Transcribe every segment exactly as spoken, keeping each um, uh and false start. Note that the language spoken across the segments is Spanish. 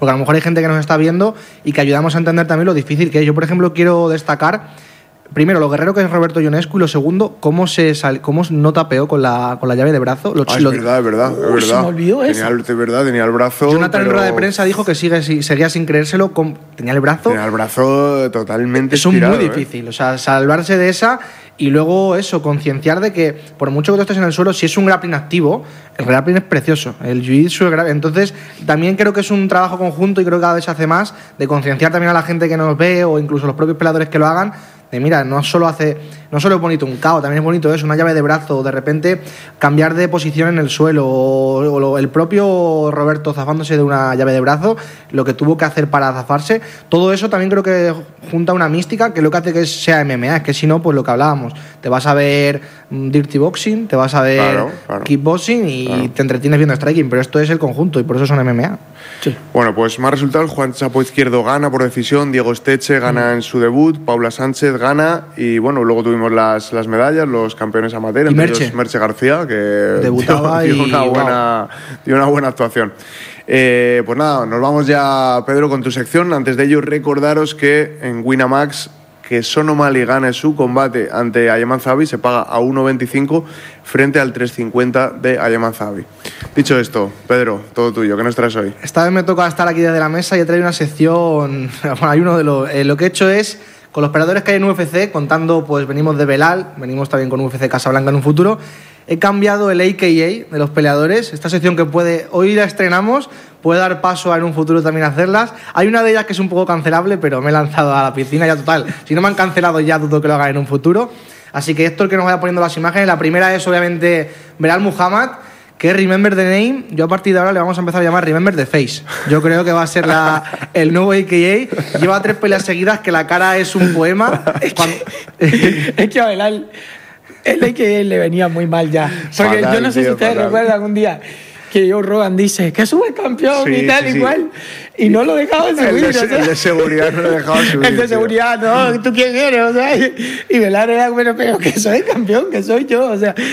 porque a lo mejor hay gente que nos está viendo y que ayudamos a entender también lo difícil que es. Yo, por ejemplo, quiero destacar primero lo guerrero que es Roberto Ionescu y lo segundo, cómo se sal, cómo no tapeó con la, con la llave de brazo. Lo, ah, es lo, verdad, es verdad, uh, es verdad. Se me olvidó eso. Tenía el, de verdad, tenía el brazo. Jonathan pero... en rueda de prensa dijo que sigue, seguía sin creérselo. Con, tenía el brazo. Tenía el brazo totalmente Eso es estirado, muy difícil. ¿eh? O sea, salvarse de esa y luego eso, concienciar de que por mucho que tú estés en el suelo, si es un grappling activo, el grappling es precioso. El jiu-jitsu, entonces también creo que es un trabajo conjunto y creo que cada vez se hace más de concienciar también a la gente que nos ve o incluso los propios peleadores que lo hagan. De mira, no solo hace, no solo es bonito un K O, también es bonito eso, una llave de brazo, o de repente cambiar de posición en el suelo, o, o el propio Roberto zafándose de una llave de brazo, lo que tuvo que hacer para zafarse, todo eso también creo que junta una mística que es lo que hace que sea M M A, es que si no, pues lo que hablábamos, te vas a ver dirty boxing, te vas a ver claro, claro, kickboxing y claro. te entretienes viendo striking, pero esto es el conjunto y por eso son M M A. Sí. Bueno, pues más resultados, Juan Chapo Izquierdo gana por decisión, Diego Esteche gana mm. en su debut, Paula Sánchez gana y bueno, luego tuvimos las, las medallas, los campeones amateur, entre Merche. ellos Merche García, que debutaba dio, dio y una buena, wow. dio una buena actuación. Eh, pues nada, nos vamos ya, Pedro, con tu sección. Antes de ello, recordaros que en Winamax, que Sonomali gane su combate ante Ayman Zahabi, se paga a uno veinticinco frente al tres cincuenta de Ayman Zahabi. Dicho esto, Pedro, todo tuyo, ¿qué nos traes hoy? Esta vez me toca estar aquí desde la mesa y he traído una sección. Bueno, hay uno de los. Eh, lo que he hecho es, con los peleadores que hay en U F C, contando, pues venimos de Belal, venimos también con U F C Casablanca en un futuro. He cambiado el A K A de los peleadores. Esta sección que puede, hoy la estrenamos, puede dar paso a en un futuro también hacerlas. Hay una de ellas que es un poco cancelable, pero me he lanzado a la piscina ya total. Si no me han cancelado ya, dudo que lo hagan en un futuro. Así que esto es el que nos vaya poniendo las imágenes. La primera es obviamente Belal Muhammad, que es Remember the Name. Yo a partir de ahora le vamos a empezar a llamar Remember the Face. Yo creo que va a ser la, el nuevo A K A. Lleva tres peleas seguidas que la cara es un poema. Cuando... es que a Belal el A K A le venía muy mal ya. Porque fatal, yo no sé tío, si ustedes fatal. recuerdan un día que Joe Rogan dice que sube campeón sí, y tal sí, igual sí. y no lo dejaban subir. El de, o sea, el de seguridad no lo dejaban subir. El de seguridad, tío. no, ¿tú quién eres? O sea, y, y Belal era bueno, pero que soy campeón, que soy yo, o sea,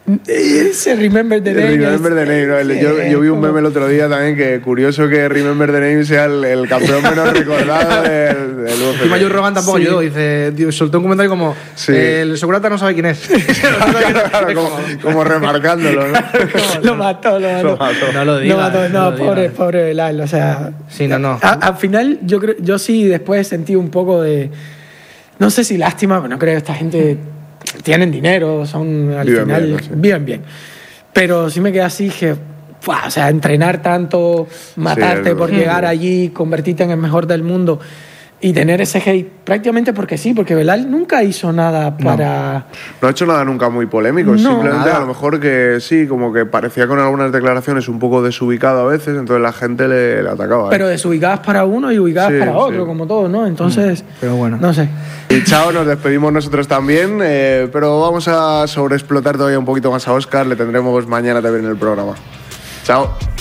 ese Remember the Name. Remember the Name, ¿no? Sí, yo, yo vi un meme el otro día también que curioso que Remember the Name sea el, el campeón menos recordado del, del U F C. Y Joe Rogan tampoco sí. ayudó, dice, tío, soltó un comentario como sí. el segurata no sabe quién es. claro, claro, como, como remarcándolo, ¿no? lo mató, lo mató. Lo mató. No lo digas. No, mató, no, no pobre, digas. pobre Belal, o sea. Sí, no, no. A, al final, yo creo, yo sí después sentí un poco de. No sé si lástima, pero no creo que esta gente tienen dinero, son al viven final. Bien, ¿no? Sí. Viven bien. Pero sí me quedé así, que. O sea, entrenar tanto, matarte sí, por llegar allí, convertirte en el mejor del mundo y tener ese hate prácticamente porque sí, porque Belal nunca hizo nada para... No, no ha hecho nada nunca muy polémico, no, simplemente nada. A lo mejor que sí, como que parecía con algunas declaraciones un poco desubicado a veces, entonces la gente le, le atacaba. Pero desubicadas para uno y ubicadas sí, para otro, sí. como todo, ¿no? Entonces, pero bueno, no sé. Y chao, nos despedimos nosotros también, eh, pero vamos a sobreexplotar todavía un poquito más a Óscar, le tendremos mañana también en el programa. Chao.